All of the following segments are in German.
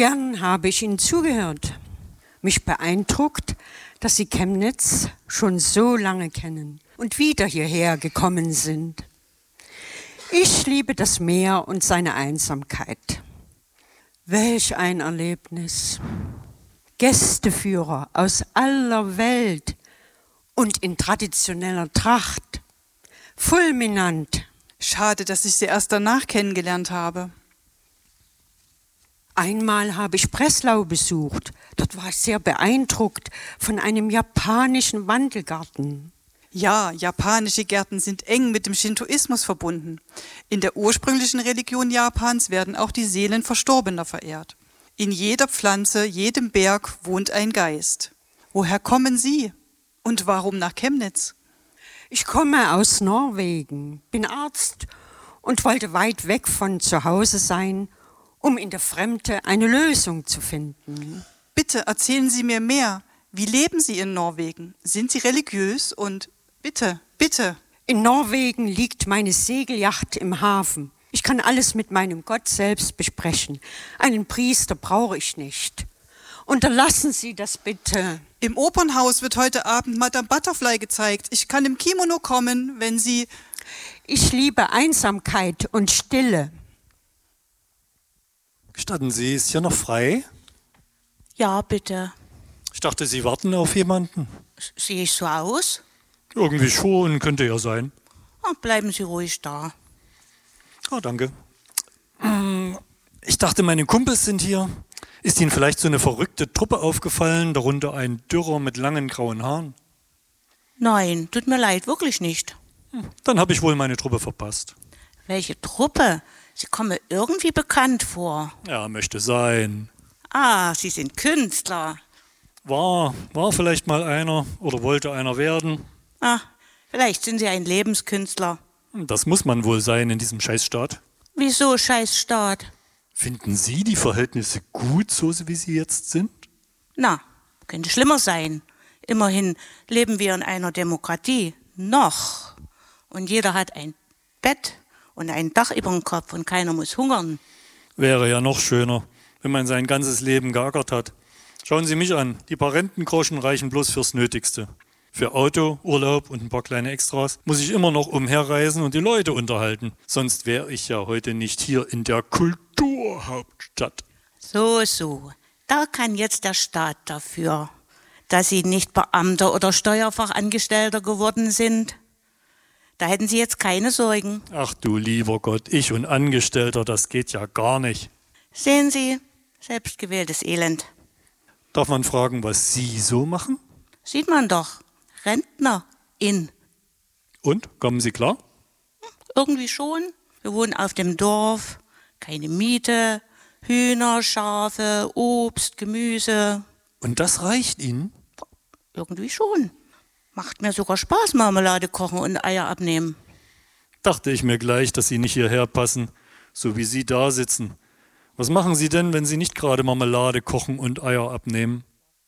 Gern habe ich Ihnen zugehört. Mich beeindruckt, dass Sie Chemnitz schon so lange kennen und wieder hierher gekommen sind. Ich liebe das Meer und seine Einsamkeit. Welch ein Erlebnis. Gästeführer aus aller Welt und in traditioneller Tracht. Fulminant. Schade, dass ich Sie erst danach kennengelernt habe. Einmal habe ich Breslau besucht. Dort war ich sehr beeindruckt von einem japanischen Wandelgarten. Ja, japanische Gärten sind eng mit dem Shintoismus verbunden. In der ursprünglichen Religion Japans werden auch die Seelen Verstorbener verehrt. In jeder Pflanze, jedem Berg wohnt ein Geist. Woher kommen Sie? Und warum nach Chemnitz? Ich komme aus Norwegen, bin Arzt und wollte weit weg von zu Hause sein, um in der Fremde eine Lösung zu finden. Bitte erzählen Sie mir mehr. Wie leben Sie in Norwegen? Sind Sie religiös? Und bitte. In Norwegen liegt meine Segelyacht im Hafen. Ich kann alles mit meinem Gott selbst besprechen. Einen Priester brauche ich nicht. Unterlassen Sie das bitte. Im Opernhaus wird heute Abend Madame Butterfly gezeigt. Ich kann im Kimono kommen, wenn Sie... Ich liebe Einsamkeit und Stille. Gestatten Sie, ist hier noch frei? Ja, bitte. Ich dachte, Sie warten auf jemanden. Sehe ich so aus? Irgendwie schon, könnte ja sein. Bleiben Sie ruhig da. Oh, danke. Ich dachte, meine Kumpels sind hier. Ist Ihnen vielleicht so eine verrückte Truppe aufgefallen, darunter ein Dürrer mit langen grauen Haaren? Nein, tut mir leid, wirklich nicht. Dann habe ich wohl meine Truppe verpasst. Welche Truppe? Sie kommen mir irgendwie bekannt vor. Ja, möchte sein. Ah, Sie sind Künstler. War vielleicht mal einer oder wollte einer werden. Vielleicht sind Sie ein Lebenskünstler. Das muss man wohl sein in diesem Scheißstaat. Wieso Scheißstaat? Finden Sie die Verhältnisse gut, so wie sie jetzt sind? Na, könnte schlimmer sein. Immerhin leben wir in einer Demokratie. Noch. Und jeder hat ein Bett und ein Dach über dem Kopf und keiner muss hungern. Wäre ja noch schöner, wenn man sein ganzes Leben geackert hat. Schauen Sie mich an, die paar Rentengroschen reichen bloß fürs Nötigste. Für Auto, Urlaub und ein paar kleine Extras muss ich immer noch umherreisen und die Leute unterhalten. Sonst wäre ich ja heute nicht hier in der Kulturhauptstadt. So. Da kann jetzt der Staat dafür, dass Sie nicht Beamter oder Steuerfachangestellter geworden sind. Da hätten Sie jetzt keine Sorgen. Ach du lieber Gott, ich und Angestellter, das geht ja gar nicht. Sehen Sie, selbstgewähltes Elend. Darf man fragen, was Sie so machen? Sieht man doch. Rentnerin. Und, kommen Sie klar? Irgendwie schon. Wir wohnen auf dem Dorf, keine Miete, Hühner, Schafe, Obst, Gemüse. Und das reicht Ihnen? Irgendwie schon. Macht mir sogar Spaß, Marmelade kochen und Eier abnehmen. Dachte ich mir gleich, dass Sie nicht hierher passen, so wie Sie da sitzen. Was machen Sie denn, wenn Sie nicht gerade Marmelade kochen und Eier abnehmen?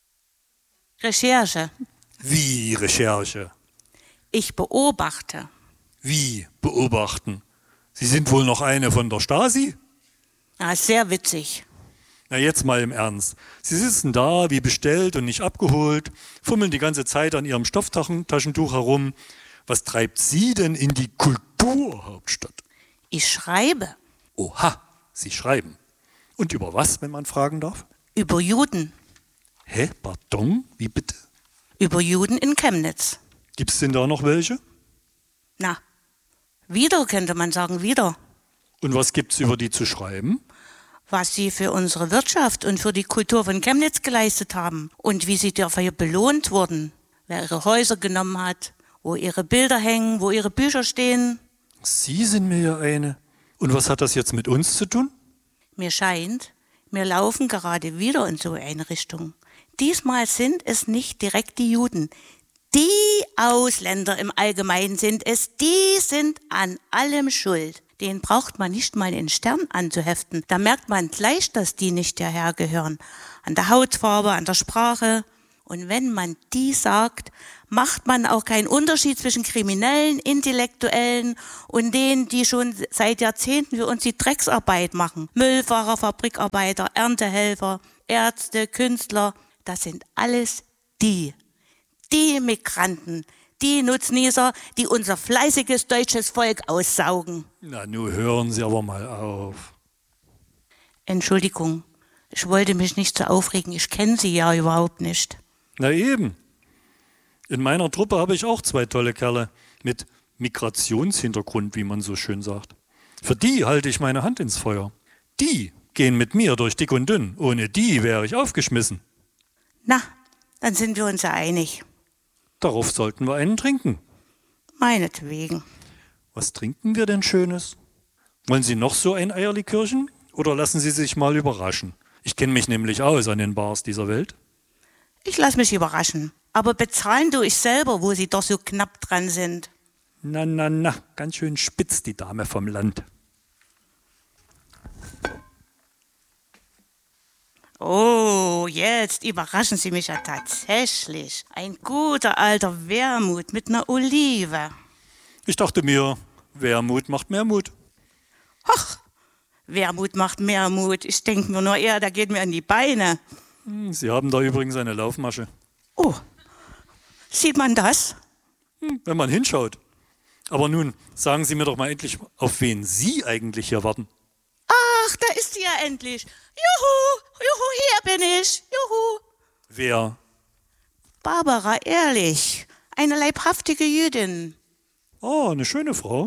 Recherche. Wie Recherche? Ich beobachte. Wie beobachten? Sie sind wohl noch eine von der Stasi? Sehr witzig. Na jetzt mal im Ernst. Sie sitzen da, wie bestellt und nicht abgeholt, fummeln die ganze Zeit an Ihrem Stofftaschentuch herum. Was treibt Sie denn in die Kulturhauptstadt? Ich schreibe. Oha, Sie schreiben. Und über was, wenn man fragen darf? Über Juden. Hä, pardon? Wie bitte? Über Juden in Chemnitz. Gibt's denn da noch welche? Na, wieder könnte man sagen, wieder. Und was gibt's über die zu schreiben? Was sie für unsere Wirtschaft und für die Kultur von Chemnitz geleistet haben und wie sie dafür belohnt wurden. Wer ihre Häuser genommen hat, wo ihre Bilder hängen, wo ihre Bücher stehen. Sie sind mir ja eine. Und was hat das jetzt mit uns zu tun? Mir scheint, wir laufen gerade wieder in so eine Richtung. Diesmal sind es nicht direkt die Juden. Die Ausländer im Allgemeinen sind es, die sind an allem schuld. Den braucht man nicht mal einen Stern anzuheften. Da merkt man gleich, dass die nicht hierher gehören. An der Hautfarbe, an der Sprache Und wenn man die sagt, macht man auch keinen Unterschied zwischen Kriminellen, Intellektuellen und denen, die schon seit Jahrzehnten für uns die Drecksarbeit machen. Müllfahrer, Fabrikarbeiter, Erntehelfer, Ärzte, Künstler, das sind alles die Migranten, die Nutznießer, die unser fleißiges deutsches Volk aussaugen. Na, nun hören Sie aber mal auf. Entschuldigung, ich wollte mich nicht so aufregen, ich kenne Sie ja überhaupt nicht. Na eben. In meiner Truppe habe ich auch 2 tolle Kerle mit Migrationshintergrund, wie man so schön sagt. Für die halte ich meine Hand ins Feuer. Die gehen mit mir durch dick und dünn. Ohne die wäre ich aufgeschmissen. Na, dann sind wir uns ja einig. Darauf sollten wir einen trinken. Meinetwegen. Was trinken wir denn Schönes? Wollen Sie noch so ein Eierlikörchen? Oder lassen Sie sich mal überraschen? Ich kenne mich nämlich aus an den Bars dieser Welt. Ich lasse mich überraschen. Aber bezahlen tue ich selber, wo Sie doch so knapp dran sind. Na, ganz schön spitz, die Dame vom Land. Oh, jetzt überraschen Sie mich ja tatsächlich. Ein guter alter Wermut mit einer Olive. Ich dachte mir, Wermut macht mehr Mut. Ach, Wermut macht mehr Mut. Ich denke mir nur eher, da geht mir an die Beine. Sie haben da übrigens eine Laufmasche. Oh, sieht man das? Wenn man hinschaut. Aber nun, sagen Sie mir doch mal endlich, auf wen Sie eigentlich hier warten. Ach, da ist sie ja endlich. Juhu, hier bin ich. Juhu. Wer? Barbara Ehrlich, eine leibhaftige Jüdin. Oh, eine schöne Frau.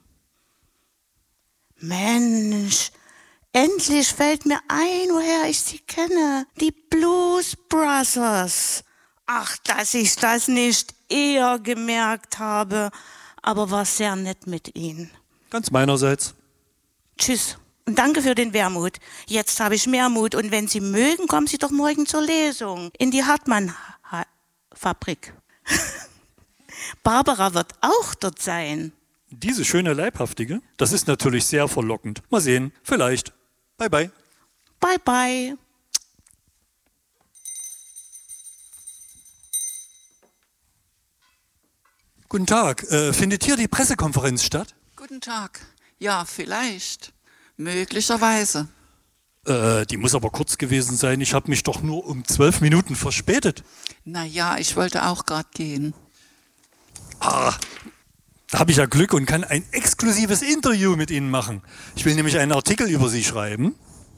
Mensch, endlich fällt mir ein, woher ich sie kenne. Die Blues Brothers. Ach, dass ich das nicht eher gemerkt habe, aber war sehr nett mit Ihnen. Ganz meinerseits. Tschüss und danke für den Wermut. Jetzt habe ich mehr Mut und wenn Sie mögen, kommen Sie doch morgen zur Lesung in die Hartmann-Fabrik. Barbara wird auch dort sein. Diese schöne Leibhaftige, das ist natürlich sehr verlockend. Mal sehen, vielleicht. Bye, bye. Bye, bye. Guten Tag. Findet hier die Pressekonferenz statt? Guten Tag. Ja, vielleicht. Möglicherweise. Die muss aber kurz gewesen sein. Ich habe mich doch nur um 12 Minuten verspätet. Ja, ich wollte auch gerade gehen. Da habe ich ja Glück und kann ein exklusives Interview mit Ihnen machen. Ich will nämlich einen Artikel über Sie schreiben.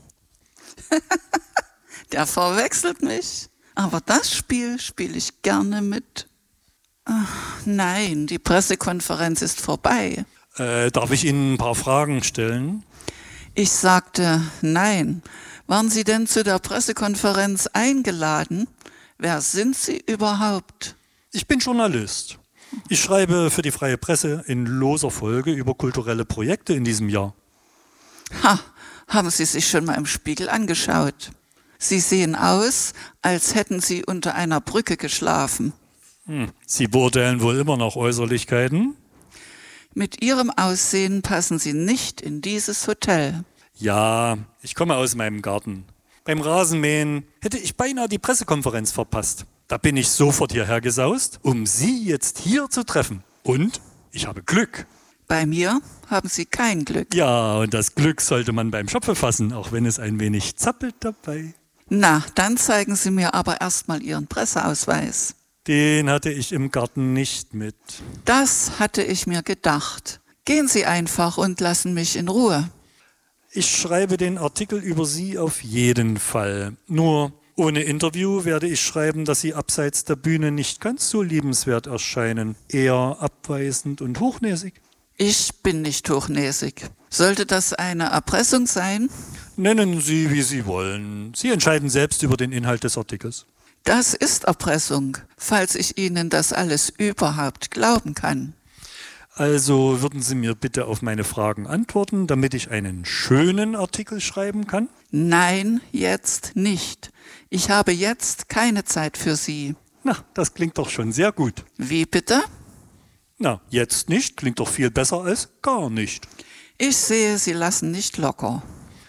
Der verwechselt mich. Aber das Spiel spiele ich gerne mit. Ach, nein, die Pressekonferenz ist vorbei. Darf ich Ihnen ein paar Fragen stellen? Ich sagte nein. Waren Sie denn zu der Pressekonferenz eingeladen? Wer sind Sie überhaupt? Ich bin Journalist. Ich schreibe für die Freie Presse in loser Folge über kulturelle Projekte in diesem Jahr. Haben Sie sich schon mal im Spiegel angeschaut? Sie sehen aus, als hätten Sie unter einer Brücke geschlafen. Sie beurteilen wohl immer noch Äußerlichkeiten? Mit Ihrem Aussehen passen Sie nicht in dieses Hotel. Ja, ich komme aus meinem Garten. Beim Rasenmähen hätte ich beinahe die Pressekonferenz verpasst. Da bin ich sofort hierher gesaust, um Sie jetzt hier zu treffen. Und ich habe Glück. Bei mir haben Sie kein Glück. Ja, und das Glück sollte man beim Schopfe fassen, auch wenn es ein wenig zappelt dabei. Na, dann zeigen Sie mir aber erstmal Ihren Presseausweis. Den hatte ich im Garten nicht mit. Das hatte ich mir gedacht. Gehen Sie einfach und lassen mich in Ruhe. Ich schreibe den Artikel über Sie auf jeden Fall. Nur ohne Interview werde ich schreiben, dass Sie abseits der Bühne nicht ganz so liebenswert erscheinen. Eher abweisend und hochnäsig. Ich bin nicht hochnäsig. Sollte das eine Erpressung sein? Nennen Sie, wie Sie wollen. Sie entscheiden selbst über den Inhalt des Artikels. Das ist Erpressung, falls ich Ihnen das alles überhaupt glauben kann. Also würden Sie mir bitte auf meine Fragen antworten, damit ich einen schönen Artikel schreiben kann? Nein, jetzt nicht. Ich habe jetzt keine Zeit für Sie. Na, das klingt doch schon sehr gut. Wie bitte? Na, jetzt nicht, klingt doch viel besser als gar nicht. Ich sehe, Sie lassen nicht locker.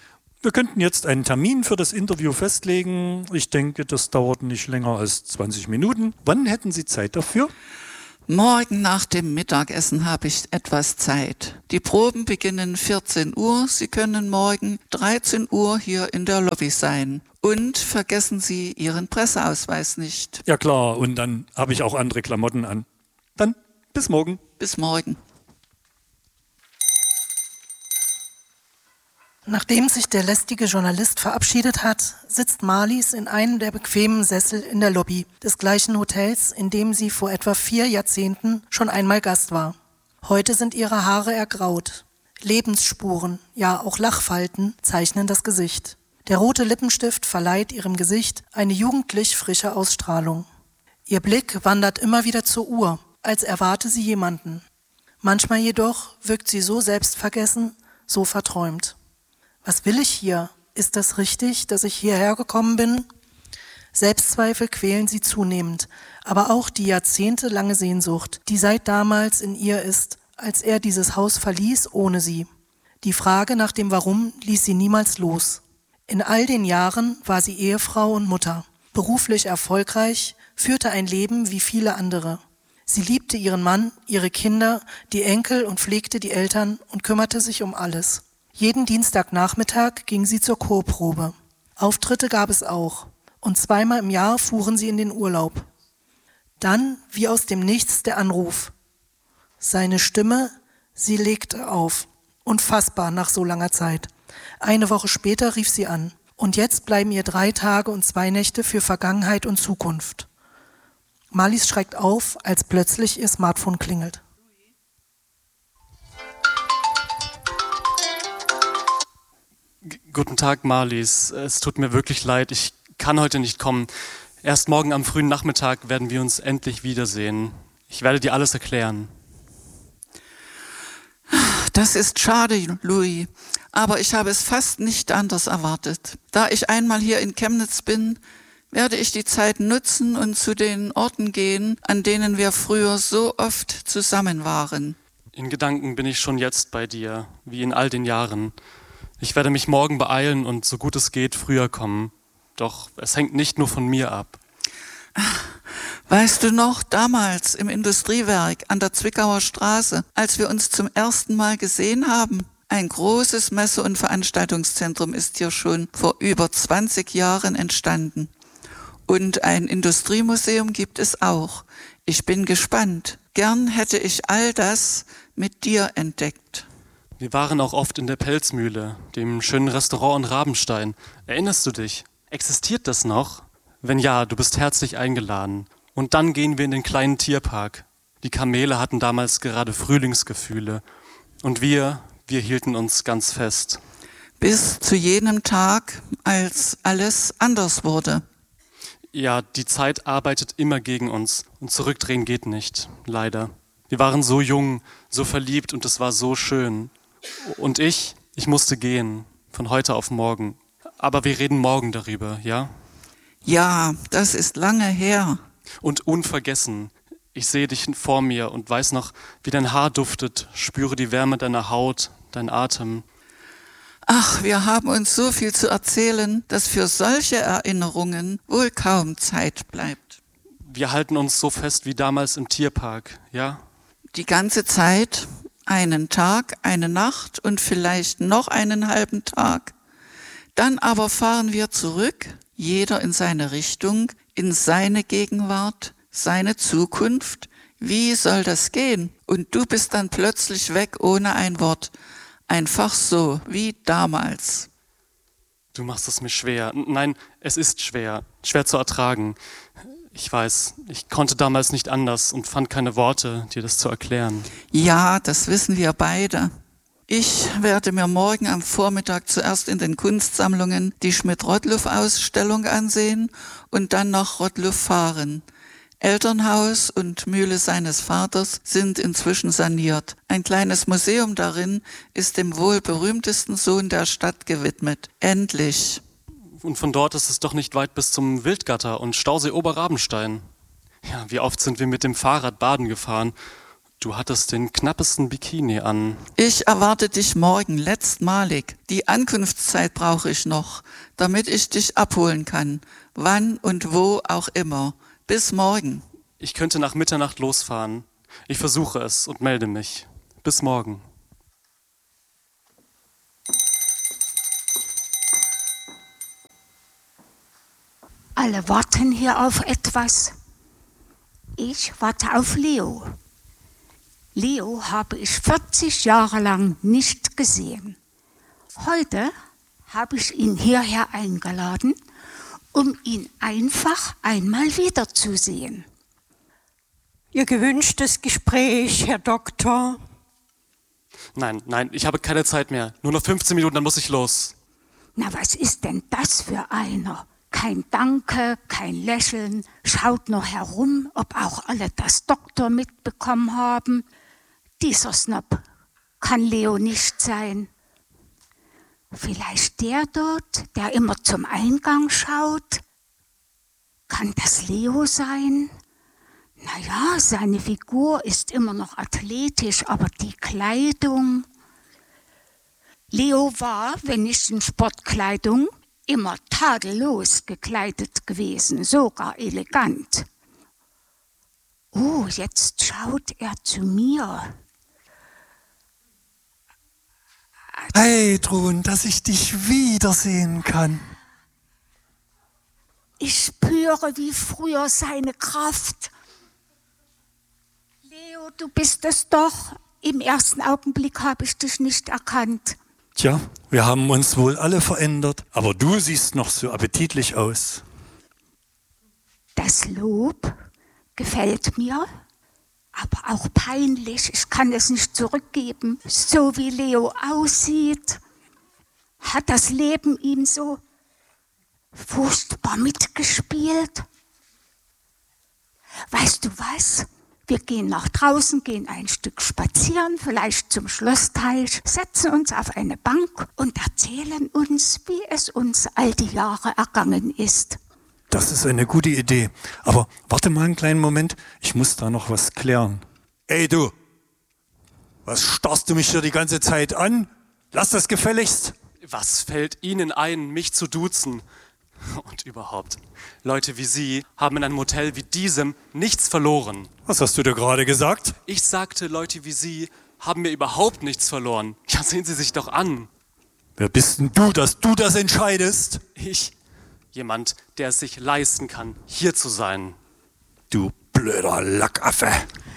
Wir könnten jetzt einen Termin für das Interview festlegen. Ich denke, das dauert nicht länger als 20 Minuten. Wann hätten Sie Zeit dafür? Morgen nach dem Mittagessen habe ich etwas Zeit. Die Proben beginnen 14 Uhr. Sie können morgen 13 Uhr hier in der Lobby sein. Und vergessen Sie Ihren Presseausweis nicht. Ja klar, und dann habe ich auch andere Klamotten an. Dann bis morgen. Bis morgen. Nachdem sich der lästige Journalist verabschiedet hat, sitzt Marlies in einem der bequemen Sessel in der Lobby des gleichen Hotels, in dem sie vor etwa 4 Jahrzehnten schon einmal Gast war. Heute sind ihre Haare ergraut. Lebensspuren, ja auch Lachfalten zeichnen das Gesicht. Der rote Lippenstift verleiht ihrem Gesicht eine jugendlich frische Ausstrahlung. Ihr Blick wandert immer wieder zur Uhr, als erwarte sie jemanden. Manchmal jedoch wirkt sie so selbstvergessen, so verträumt. Was will ich hier? Ist das richtig, dass ich hierher gekommen bin? Selbstzweifel quälen sie zunehmend, aber auch die jahrzehntelange Sehnsucht, die seit damals in ihr ist, als er dieses Haus verließ ohne sie. Die Frage nach dem Warum ließ sie niemals los. In all den Jahren war sie Ehefrau und Mutter, beruflich erfolgreich, führte ein Leben wie viele andere. Sie liebte ihren Mann, ihre Kinder, die Enkel und pflegte die Eltern und kümmerte sich um alles. Jeden Dienstagnachmittag ging sie zur Chorprobe. Auftritte gab es auch. Und 2-mal im Jahr fuhren sie in den Urlaub. Dann, wie aus dem Nichts, der Anruf. Seine Stimme, sie legte auf. Unfassbar nach so langer Zeit. Eine Woche später rief sie an. Und jetzt bleiben ihr 3 Tage und 2 Nächte für Vergangenheit und Zukunft. Marlies schreckt auf, als plötzlich ihr Smartphone klingelt. Guten Tag, Marlies. Es tut mir wirklich leid, ich kann heute nicht kommen. Erst morgen am frühen Nachmittag werden wir uns endlich wiedersehen. Ich werde dir alles erklären. Das ist schade, Louis, aber ich habe es fast nicht anders erwartet. Da ich einmal hier in Chemnitz bin, werde ich die Zeit nutzen und zu den Orten gehen, an denen wir früher so oft zusammen waren. In Gedanken bin ich schon jetzt bei dir, wie in all den Jahren. Ich werde mich morgen beeilen und so gut es geht früher kommen. Doch es hängt nicht nur von mir ab. Weißt du noch, damals im Industriewerk an der Zwickauer Straße, als wir uns zum ersten Mal gesehen haben? Ein großes Messe- und Veranstaltungszentrum ist hier schon vor über 20 Jahren entstanden. Und ein Industriemuseum gibt es auch. Ich bin gespannt. Gern hätte ich all das mit dir entdeckt. Wir waren auch oft in der Pelzmühle, dem schönen Restaurant in Rabenstein. Erinnerst du dich? Existiert das noch? Wenn ja, du bist herzlich eingeladen. Und dann gehen wir in den kleinen Tierpark. Die Kamele hatten damals gerade Frühlingsgefühle. Und wir hielten uns ganz fest. Bis zu jenem Tag, als alles anders wurde. Ja, die Zeit arbeitet immer gegen uns. Und zurückdrehen geht nicht, leider. Wir waren so jung, so verliebt und es war so schön. Und ich musste gehen, von heute auf morgen. Aber wir reden morgen darüber, ja? Ja, das ist lange her. Und unvergessen, ich sehe dich vor mir und weiß noch, wie dein Haar duftet, spüre die Wärme deiner Haut, dein Atem. Ach, wir haben uns so viel zu erzählen, dass für solche Erinnerungen wohl kaum Zeit bleibt. Wir halten uns so fest wie damals im Tierpark, ja? Die ganze Zeit, einen Tag, eine Nacht und vielleicht noch einen halben Tag. Dann aber fahren wir zurück, jeder in seine Richtung, in seine Gegenwart, seine Zukunft. Wie soll das gehen? Und du bist dann plötzlich weg ohne ein Wort. Einfach so, wie damals. Du machst es mir schwer. Nein, es ist schwer. Schwer zu ertragen. Ich weiß, ich konnte damals nicht anders und fand keine Worte, dir das zu erklären. Ja, das wissen wir beide. Ich werde mir morgen am Vormittag zuerst in den Kunstsammlungen die Schmidt-Rottluff-Ausstellung ansehen und dann nach Rottluff fahren. Elternhaus und Mühle seines Vaters sind inzwischen saniert. Ein kleines Museum darin ist dem wohl berühmtesten Sohn der Stadt gewidmet. Endlich. Und von dort ist es doch nicht weit bis zum Wildgatter und Stausee Oberrabenstein. Ja, wie oft sind wir mit dem Fahrrad baden gefahren. Du hattest den knappesten Bikini an. Ich erwarte dich morgen, letztmalig. Die Ankunftszeit brauche ich noch, damit ich dich abholen kann. Wann und wo auch immer. Bis morgen. Ich könnte nach Mitternacht losfahren. Ich versuche es und melde mich. Bis morgen. Alle warten hier auf etwas. Ich warte auf Leo. Leo habe ich 40 Jahre lang nicht gesehen. Heute habe ich ihn hierher eingeladen, um ihn einfach einmal wiederzusehen. Ihr gewünschtes Gespräch, Herr Doktor. Nein, ich habe keine Zeit mehr. Nur noch 15 Minuten, dann muss ich los. Na, was ist denn das für einer? Kein Danke, kein Lächeln, schaut nur herum, ob auch alle das Doktor mitbekommen haben. Dieser Snob kann Leo nicht sein. Vielleicht der dort, der immer zum Eingang schaut? Kann das Leo sein? Naja, seine Figur ist immer noch athletisch, aber die Kleidung... Leo war, wenn nicht in Sportkleidung, immer tadellos gekleidet gewesen, sogar elegant. Oh, jetzt schaut er zu mir. Heidrun, dass ich dich wiedersehen kann. Ich spüre wie früher seine Kraft. Leo, du bist es doch. Im ersten Augenblick habe ich dich nicht erkannt. Tja, wir haben uns wohl alle verändert, aber du siehst noch so appetitlich aus. Das Lob gefällt mir, aber auch peinlich. Ich kann es nicht zurückgeben. So wie Leo aussieht, hat das Leben ihm so furchtbar mitgespielt. Weißt du was? Wir gehen nach draußen, gehen ein Stück spazieren, vielleicht zum Schlossteich, setzen uns auf eine Bank und erzählen uns, wie es uns all die Jahre ergangen ist. Das ist eine gute Idee. Aber warte mal einen kleinen Moment, ich muss da noch was klären. Ey du, was starrst du mich hier die ganze Zeit an? Lass das gefälligst. Was fällt Ihnen ein, mich zu duzen? Und überhaupt, Leute wie Sie haben in einem Hotel wie diesem nichts verloren. Was hast du da gerade gesagt? Ich sagte, Leute wie Sie haben mir überhaupt nichts verloren. Ja, sehen Sie sich doch an. Wer bist denn du, dass du das entscheidest? Ich, jemand, der es sich leisten kann, hier zu sein. Du blöder Lackaffe.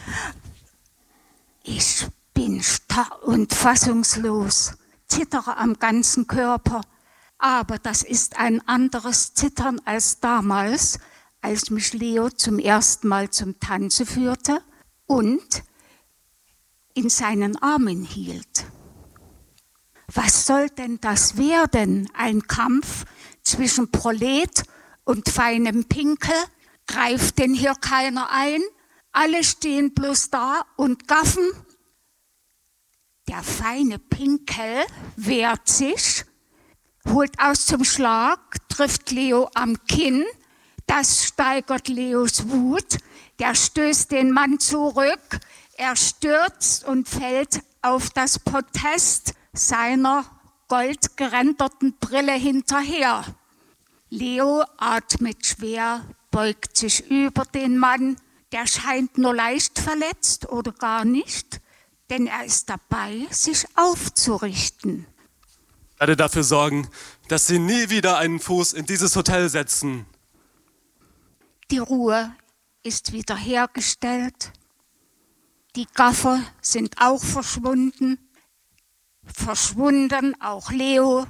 Ich bin starr und fassungslos, zittere am ganzen Körper. Aber das ist ein anderes Zittern als damals, als mich Leo zum ersten Mal zum Tanze führte und in seinen Armen hielt. Was soll denn das werden? Ein Kampf zwischen Prolet und feinem Pinkel? Greift denn hier keiner ein? Alle stehen bloß da und gaffen. Der feine Pinkel wehrt sich, holt aus zum Schlag, trifft Leo am Kinn. Das steigert Leos Wut. Der stößt den Mann zurück. Er stürzt und fällt auf das Podest seiner goldgeränderten Brille hinterher. Leo atmet schwer, beugt sich über den Mann. Der scheint nur leicht verletzt oder gar nicht, denn er ist dabei, sich aufzurichten. Ich werde dafür sorgen, dass Sie nie wieder einen Fuß in dieses Hotel setzen. Die Ruhe ist wiederhergestellt. Die Gaffer sind auch verschwunden. Verschwunden auch Leo.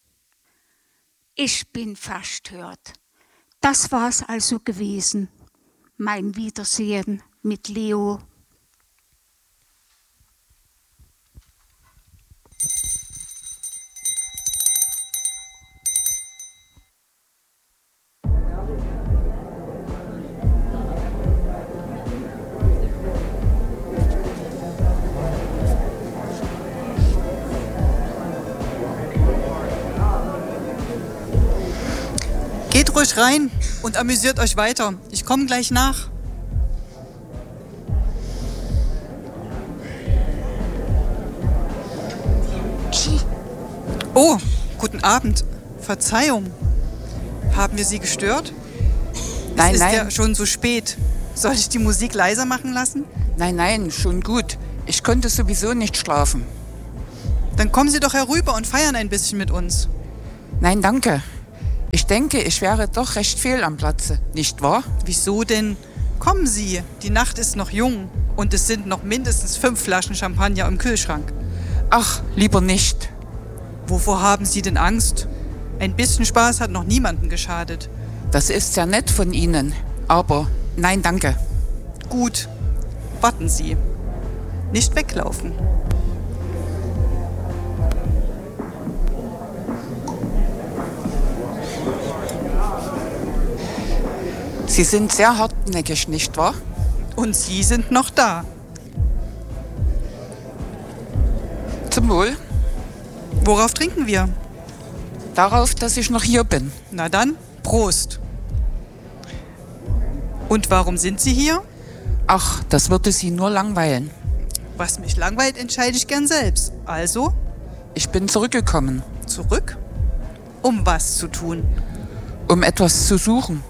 Ich bin verstört. Das war's also gewesen, mein Wiedersehen mit Leo. Geht ruhig rein und amüsiert euch weiter. Ich komme gleich nach. Oh, guten Abend. Verzeihung. Haben wir Sie gestört? Nein, es ist nein. ja schon so spät. Soll ich die Musik leiser machen lassen? Nein, schon gut. Ich konnte sowieso nicht schlafen. Dann kommen Sie doch herüber und feiern ein bisschen mit uns. Nein, danke. Ich denke, ich wäre doch recht fehl am Platze, nicht wahr? Wieso denn? Kommen Sie, die Nacht ist noch jung und es sind noch mindestens 5 Flaschen Champagner im Kühlschrank. Ach, lieber nicht. Wovor haben Sie denn Angst? Ein bisschen Spaß hat noch niemandem geschadet. Das ist sehr nett von Ihnen, aber nein, danke. Gut, warten Sie. Nicht weglaufen. Sie sind sehr hartnäckig, nicht wahr? Und Sie sind noch da. Zum Wohl. Worauf trinken wir? Darauf, dass ich noch hier bin. Na dann, Prost. Und warum sind Sie hier? Ach, das würde Sie nur langweilen. Was mich langweilt, entscheide ich gern selbst. Also? Ich bin zurückgekommen. Zurück? Um was zu tun? Um etwas zu suchen.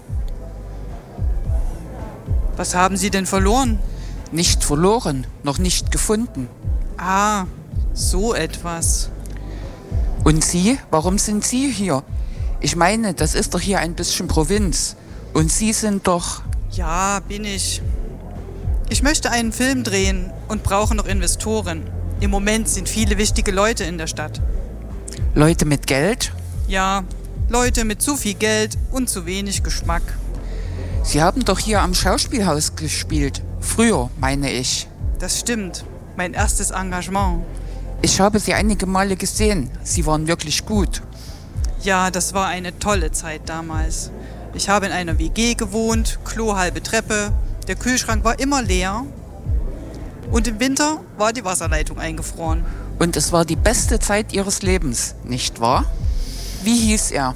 Was haben Sie denn verloren? Nicht verloren, noch nicht gefunden. Ah, so etwas. Und Sie? Warum sind Sie hier? Ich meine, das ist doch hier ein bisschen Provinz. Und Sie sind doch... Ja, bin ich. Ich möchte einen Film drehen und brauche noch Investoren. Im Moment sind viele wichtige Leute in der Stadt. Leute mit Geld? Ja, Leute mit zu viel Geld und zu wenig Geschmack. Sie haben doch hier am Schauspielhaus gespielt. Früher, meine ich. Das stimmt. Mein erstes Engagement. Ich habe Sie einige Male gesehen. Sie waren wirklich gut. Ja, das war eine tolle Zeit damals. Ich habe in einer WG gewohnt, Klo halbe Treppe, der Kühlschrank war immer leer und im Winter war die Wasserleitung eingefroren. Und es war die beste Zeit Ihres Lebens, nicht wahr? Wie hieß er?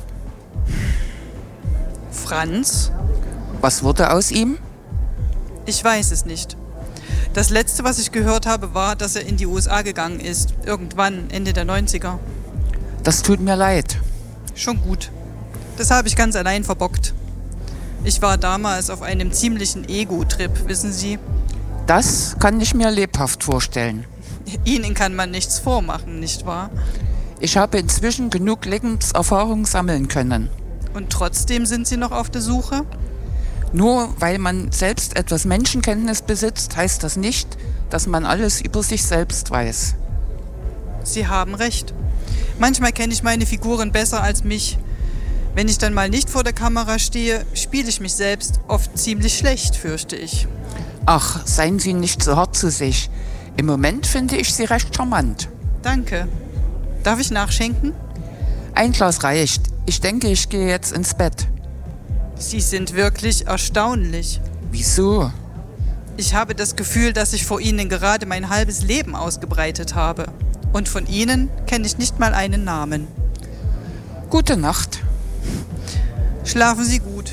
Franz? Was wurde aus ihm? Ich weiß es nicht. Das Letzte, was ich gehört habe, war, dass er in die USA gegangen ist. Irgendwann, Ende der 90er. Das tut mir leid. Schon gut. Das habe ich ganz allein verbockt. Ich war damals auf einem ziemlichen Ego-Trip, wissen Sie? Das kann ich mir lebhaft vorstellen. Ihnen kann man nichts vormachen, nicht wahr? Ich habe inzwischen genug Lebenserfahrung sammeln können. Und trotzdem sind Sie noch auf der Suche? Nur weil man selbst etwas Menschenkenntnis besitzt, heißt das nicht, dass man alles über sich selbst weiß. Sie haben recht. Manchmal kenne ich meine Figuren besser als mich. Wenn ich dann mal nicht vor der Kamera stehe, spiele ich mich selbst oft ziemlich schlecht, fürchte ich. Ach, seien Sie nicht so hart zu sich. Im Moment finde ich Sie recht charmant. Danke. Darf ich nachschenken? Ein Glas reicht. Ich denke, ich gehe jetzt ins Bett. Sie sind wirklich erstaunlich. Wieso? Ich habe das Gefühl, dass ich vor Ihnen gerade mein halbes Leben ausgebreitet habe. Und von Ihnen kenne ich nicht mal einen Namen. Gute Nacht. Schlafen Sie gut.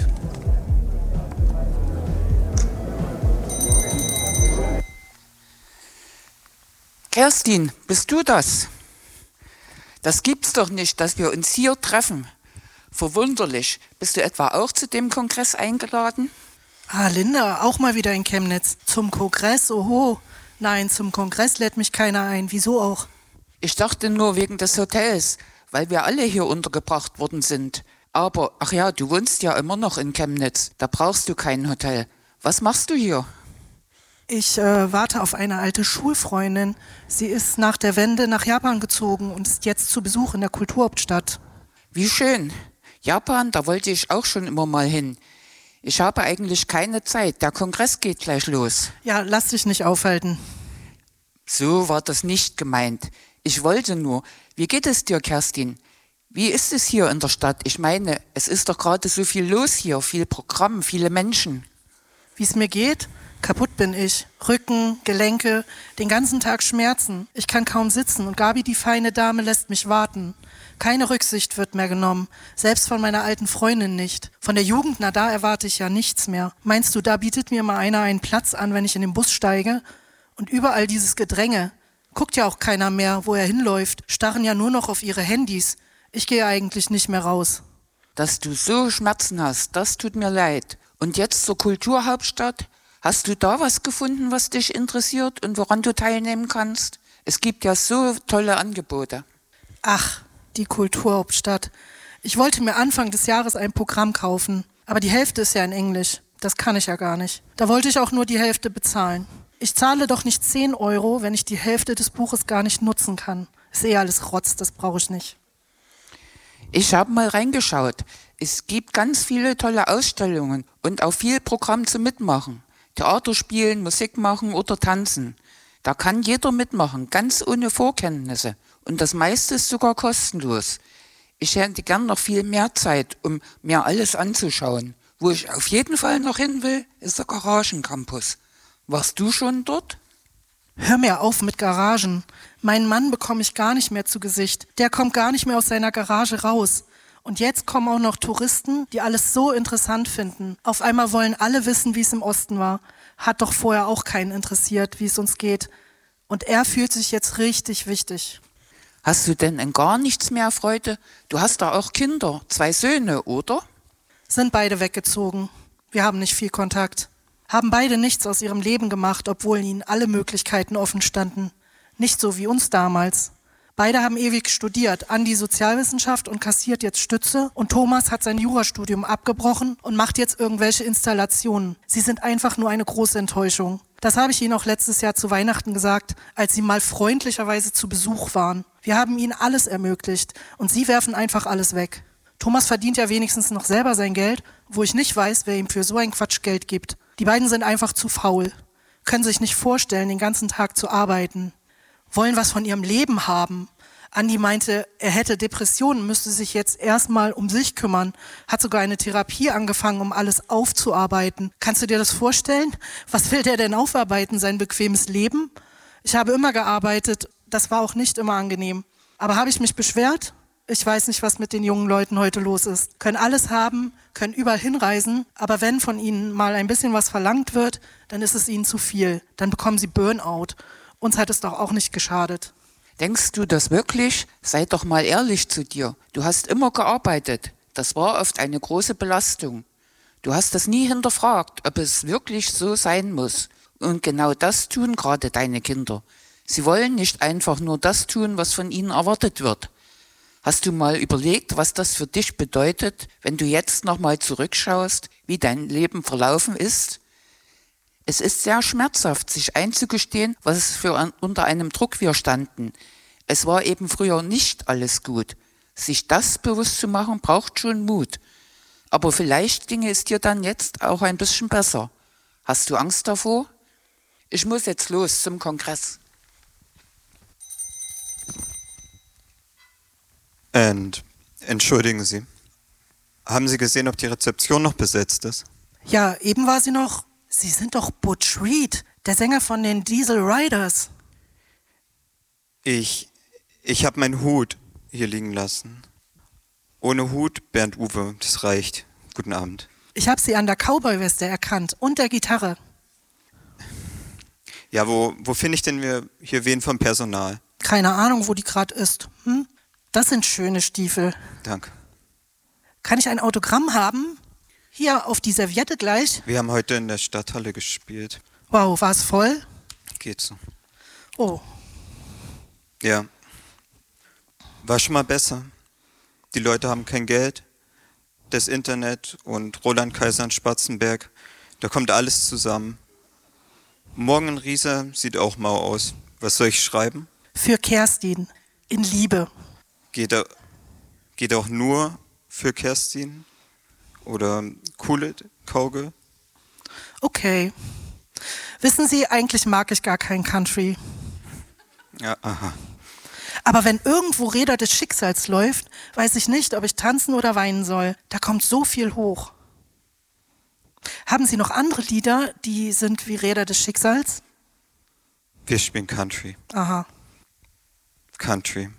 Kerstin, bist du das? Das gibt's doch nicht, dass wir uns hier treffen. Verwunderlich. Bist du etwa auch zu dem Kongress eingeladen? Ah, Linda, auch mal wieder in Chemnitz. Zum Kongress, oho. Nein, zum Kongress lädt mich keiner ein. Wieso auch? Ich dachte nur wegen des Hotels, weil wir alle hier untergebracht worden sind. Aber, ach ja, du wohnst ja immer noch in Chemnitz. Da brauchst du kein Hotel. Was machst du hier? Ich warte auf eine alte Schulfreundin. Sie ist nach der Wende nach Japan gezogen und ist jetzt zu Besuch in der Kulturhauptstadt. Wie schön. Japan, da wollte ich auch schon immer mal hin. Ich habe eigentlich keine Zeit. Der Kongress geht gleich los. Ja, lass dich nicht aufhalten. So war das nicht gemeint. Ich wollte nur. Wie geht es dir, Kerstin? Wie ist es hier in der Stadt? Ich meine, es ist doch gerade so viel los hier, viel Programm, viele Menschen. Wie es mir geht? Kaputt bin ich. Rücken, Gelenke, den ganzen Tag Schmerzen. Ich kann kaum sitzen und Gabi, die feine Dame, lässt mich warten. Keine Rücksicht wird mehr genommen, selbst von meiner alten Freundin nicht. Von der Jugend, na da erwarte ich ja nichts mehr. Meinst du, da bietet mir mal einer einen Platz an, wenn ich in den Bus steige? Und überall dieses Gedränge. Guckt ja auch keiner mehr, wo er hinläuft. Starren ja nur noch auf ihre Handys. Ich gehe eigentlich nicht mehr raus. Dass du so Schmerzen hast, das tut mir leid. Und jetzt zur Kulturhauptstadt. Hast du da was gefunden, was dich interessiert und woran du teilnehmen kannst? Es gibt ja so tolle Angebote. Ach, die Kulturhauptstadt. Ich wollte mir Anfang des Jahres ein Programm kaufen. Aber die Hälfte ist ja in Englisch. Das kann ich ja gar nicht. Da wollte ich auch nur die Hälfte bezahlen. Ich zahle doch nicht 10 €, wenn ich die Hälfte des Buches gar nicht nutzen kann. Ist eh alles Rotz, das brauche ich nicht. Ich habe mal reingeschaut. Es gibt ganz viele tolle Ausstellungen und auch viel Programm zum Mitmachen. Theater spielen, Musik machen oder tanzen. Da kann jeder mitmachen, ganz ohne Vorkenntnisse. Und das meiste ist sogar kostenlos. Ich hätte gern noch viel mehr Zeit, um mir alles anzuschauen. Wo ich auf jeden Fall noch hin will, ist der Garagencampus. Warst du schon dort? Hör mir auf mit Garagen. Meinen Mann bekomme ich gar nicht mehr zu Gesicht. Der kommt gar nicht mehr aus seiner Garage raus. Und jetzt kommen auch noch Touristen, die alles so interessant finden. Auf einmal wollen alle wissen, wie es im Osten war. Hat doch vorher auch keinen interessiert, wie es uns geht. Und er fühlt sich jetzt richtig wichtig. Hast du denn in gar nichts mehr Freude? Du hast da auch Kinder, 2 Söhne, oder? Sind beide weggezogen. Wir haben nicht viel Kontakt. Haben beide nichts aus ihrem Leben gemacht, obwohl ihnen alle Möglichkeiten offen standen. Nicht so wie uns damals. Beide haben ewig studiert, Andi Sozialwissenschaft und kassiert jetzt Stütze und Thomas hat sein Jurastudium abgebrochen und macht jetzt irgendwelche Installationen. Sie sind einfach nur eine große Enttäuschung. Das habe ich ihnen auch letztes Jahr zu Weihnachten gesagt, als sie mal freundlicherweise zu Besuch waren. Wir haben ihnen alles ermöglicht und sie werfen einfach alles weg. Thomas verdient ja wenigstens noch selber sein Geld, wo ich nicht weiß, wer ihm für so ein Quatsch Geld gibt. Die beiden sind einfach zu faul, können sich nicht vorstellen, den ganzen Tag zu arbeiten, wollen was von ihrem Leben haben. Andi meinte, er hätte Depressionen, müsste sich jetzt erstmal um sich kümmern, hat sogar eine Therapie angefangen, um alles aufzuarbeiten. Kannst du dir das vorstellen? Was will der denn aufarbeiten, sein bequemes Leben? Ich habe immer gearbeitet, das war auch nicht immer angenehm. Aber habe ich mich beschwert? Ich weiß nicht, was mit den jungen Leuten heute los ist. Können alles haben, können überall hinreisen, aber wenn von ihnen mal ein bisschen was verlangt wird, dann ist es ihnen zu viel. Dann bekommen sie Burnout. Uns hat es doch auch nicht geschadet. Denkst du das wirklich? Sei doch mal ehrlich zu dir. Du hast immer gearbeitet. Das war oft eine große Belastung. Du hast das nie hinterfragt, ob es wirklich so sein muss. Und genau das tun gerade deine Kinder. Sie wollen nicht einfach nur das tun, was von ihnen erwartet wird. Hast du mal überlegt, was das für dich bedeutet, wenn du jetzt nochmal zurückschaust, wie dein Leben verlaufen ist? Es ist sehr schmerzhaft, sich einzugestehen, was für unter einem Druck wir standen. Es war eben früher nicht alles gut. Sich das bewusst zu machen, braucht schon Mut. Aber vielleicht ginge es dir dann jetzt auch ein bisschen besser. Hast du Angst davor? Ich muss jetzt los zum Kongress. Entschuldigen Sie, haben Sie gesehen, ob die Rezeption noch besetzt ist? Ja, eben war sie noch. Sie sind doch Butch Reed, der Sänger von den Diesel Riders. Ich habe meinen Hut hier liegen lassen. Ohne Hut, Bernd Uwe, das reicht. Guten Abend. Ich habe sie an der Cowboy-Weste erkannt und der Gitarre. Ja, wo finde ich denn hier wen vom Personal? Keine Ahnung, wo die gerade ist. Das sind schöne Stiefel. Danke. Kann ich ein Autogramm haben? Hier, auf die Serviette gleich. Wir haben heute in der Stadthalle gespielt. Wow, war es voll? Geht so. Oh. Ja. War schon mal besser. Die Leute haben kein Geld. Das Internet und Roland Kaiser in Spatzenberg. Da kommt alles zusammen. Morgen in Riesa sieht auch mau aus. Was soll ich schreiben? Für Kerstin. In Liebe. Geht auch nur für Kerstin? Oder Kulit, Kauge? Okay. Wissen Sie, eigentlich mag ich gar kein Country. Ja, aha. Aber wenn irgendwo Räder des Schicksals läuft, weiß ich nicht, ob ich tanzen oder weinen soll. Da kommt so viel hoch. Haben Sie noch andere Lieder, die sind wie Räder des Schicksals? Wir spielen Country. Aha. Country.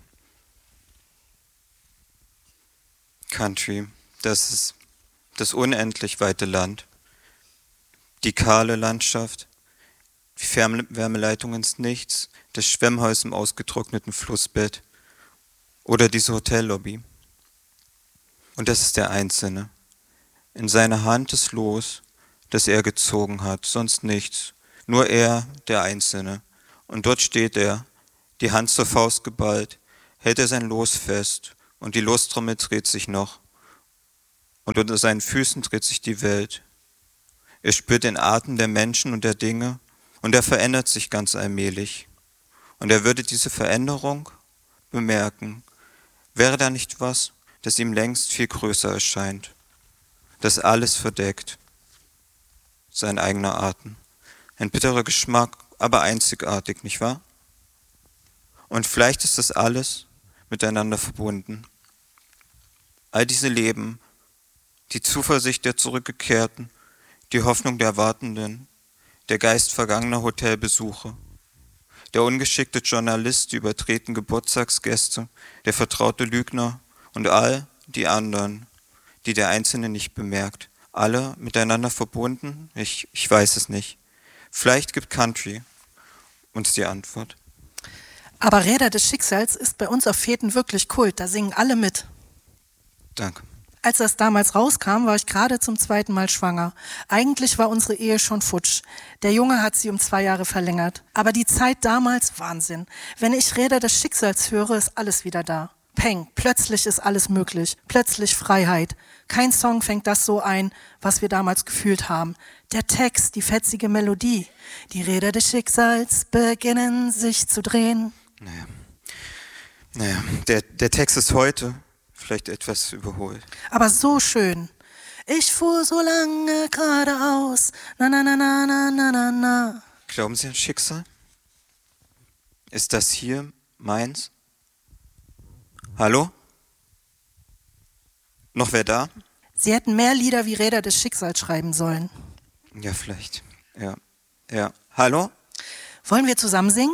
Country, das ist das unendlich weite Land. Die kahle Landschaft, Die Fernwärmeleitung ins Nichts, das Schwemmhaus im ausgetrockneten Flussbett oder diese Hotellobby. Und das ist der Einzelne. In seiner Hand das Los, das er gezogen hat, sonst nichts. Nur er, der Einzelne. Und dort steht er, die Hand zur Faust geballt, hält er sein Los fest und die Lostrommel dreht sich noch. Und unter seinen Füßen dreht sich die Welt. Er spürt den Atem der Menschen und der Dinge und er verändert sich ganz allmählich. Und er würde diese Veränderung bemerken. Wäre da nicht was, das ihm längst viel größer erscheint, das alles verdeckt? Sein eigener Atem. Ein bitterer Geschmack, aber einzigartig, nicht wahr? Und vielleicht ist das alles miteinander verbunden. All diese Leben, die Zuversicht der Zurückgekehrten, die Hoffnung der Wartenden, der Geist vergangener Hotelbesuche, der ungeschickte Journalist, die übertreten Geburtstagsgäste, der vertraute Lügner und all die anderen, die der Einzelne nicht bemerkt. Alle miteinander verbunden? Ich weiß es nicht. Vielleicht gibt Country uns die Antwort. Aber Räder des Schicksals ist bei uns auf Feten wirklich Kult, da singen alle mit. Danke. Als das damals rauskam, war ich gerade zum 2. Mal schwanger. Eigentlich war unsere Ehe schon futsch. Der Junge hat sie um 2 Jahre verlängert. Aber die Zeit damals, Wahnsinn. Wenn ich Räder des Schicksals höre, ist alles wieder da. Peng, plötzlich ist alles möglich. Plötzlich Freiheit. Kein Song fängt das so ein, was wir damals gefühlt haben. Der Text, die fetzige Melodie. Die Räder des Schicksals beginnen sich zu drehen. Naja, der Text ist heute vielleicht etwas überholt. Aber so schön. Ich fuhr so lange geradeaus. Na, na, na, na, na, na, na, na. Glauben Sie an Schicksal? Ist das hier meins? Hallo? Noch wer da? Sie hätten mehr Lieder wie Räder des Schicksals schreiben sollen. Ja, vielleicht. Ja. Hallo? Wollen wir zusammen singen?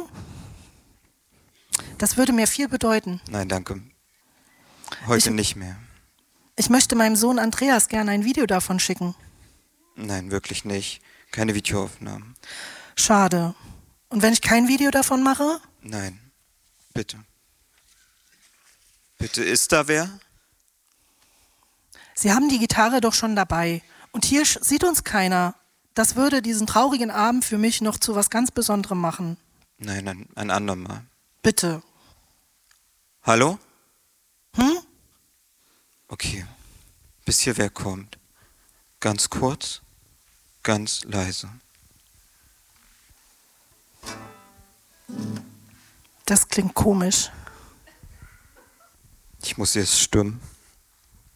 Das würde mir viel bedeuten. Nein, danke. Heute nicht mehr. Ich möchte meinem Sohn Andreas gerne ein Video davon schicken. Nein, wirklich nicht. Keine Videoaufnahmen. Schade. Und wenn ich kein Video davon mache? Nein, bitte. Bitte, ist da wer? Sie haben die Gitarre doch schon dabei. Und hier sieht uns keiner. Das würde diesen traurigen Abend für mich noch zu was ganz Besonderem machen. Nein, ein andermal. Bitte. Hallo? Okay. Bis hier wer kommt. Ganz kurz, ganz leise. Das klingt komisch. Ich muss jetzt stimmen.